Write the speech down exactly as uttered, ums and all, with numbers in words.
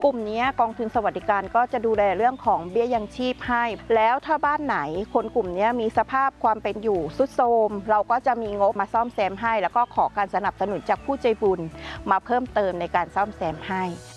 กลุ่มนี้กองทุนสวัสดิการก็จะดูแลเรื่องของเบี้ยยังชีพให้แล้วถ้าบ้านไหนคนกลุ่มนี้มีสภาพความเป็นอยู่ทรุดโทรมเราก็จะมีงบมาซ่อมแซมให้แล้วก็ขอการสนับสนุนจากผู้ใจบุญมาเพิ่มเติมในการซ่อมแซมให้